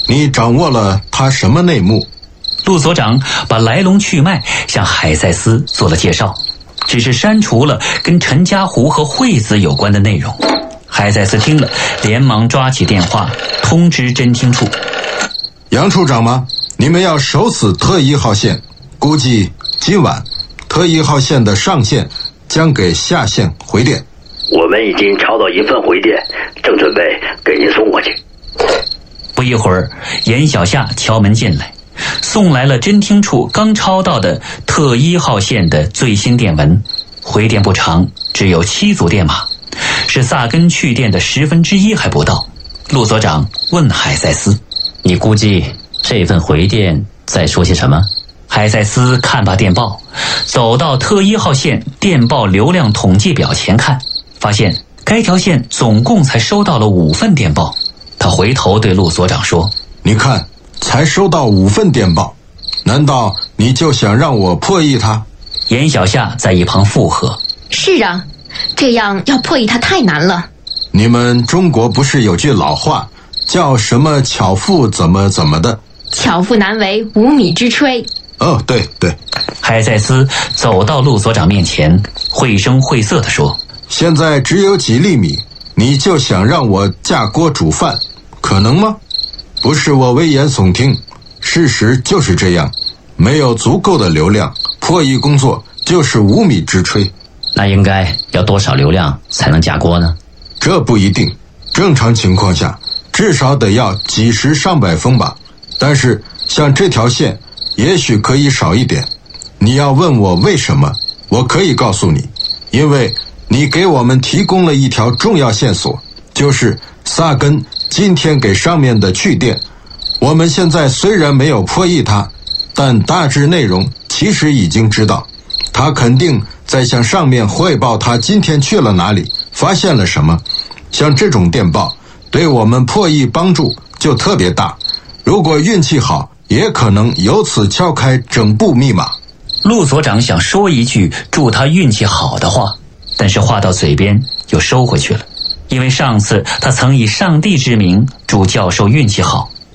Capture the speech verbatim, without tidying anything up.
你掌握了他什么内幕？ 陆所长把来龙去脉向海塞斯做了介绍，只是删除了跟陈家湖和惠子有关的内容。海塞斯听了，连忙抓起电话通知侦听处。 杨处长吗？你们要守死特一号线，估计今晚特一号线的上线将给下线回电。 我们已经抄到一份回电，正准备给您送过去。 不一会儿，严小夏敲门进来，送来了侦听处刚抄到的特一号线的最新电文。回电不长，只有七组电码，是萨根去电的十分之一还不到。陆所长问海塞斯： 你估计这份回电在说些什么？ 海塞斯看罢电报，走到特一号线电报流量统计表前看，发现该条线总共才收到了五份电报。他回头对陆所长说： 你看，才收到五份电报，难道你就想让我破译它？ 严小夏在一旁附和： 是啊，这样要破译它太难了。 你们中国不是有句老话叫什么巧妇怎么怎么的？ 巧妇难为无米之炊。 哦，对对。 海塞斯走到陆所长面前，绘声绘色地说： 现在只有几粒米，你就想让我架锅煮饭，可能吗？不是我危言耸听，事实就是这样。没有足够的流量，破译工作就是无米之炊。 那应该要多少流量才能架锅呢？ 这不一定，正常情况下至少得要几十上百封吧。但是像这条线也许可以少一点。你要问我为什么，我可以告诉你，因为你给我们提供了一条重要线索，就是萨根今天给上面的去电。我们现在虽然没有破译它，但大致内容其实已经知道。他肯定在向上面汇报他今天去了哪里，发现了什么。像这种电报对我们破译帮助就特别大，如果运气好，也可能由此敲开整部密码。 陆所长想说一句祝他运气好的话，但是话到嘴边又收回去了，因为上次他曾以上帝之名祝教授运气好，